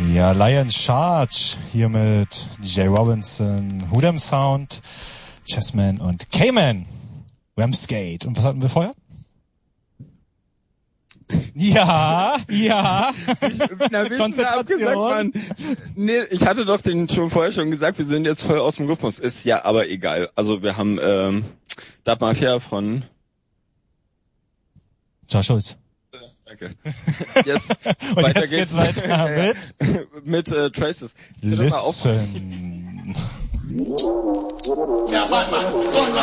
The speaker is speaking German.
Ja, Lion Charge hier mit DJ Robinson, Hoodem Sound, Chessman und Cayman, Ramsgate. Und was hatten wir vorher? Ja. Konzentration. Nee, ich hatte doch den schon vorher schon gesagt, wir sind jetzt voll aus dem Rhythmus. Ist ja aber egal. Also wir haben Dub Mafia von Josh Schulz. Danke. Yes. Und weiter jetzt geht's weiter mit Traces. Listen. Ja, warte mal.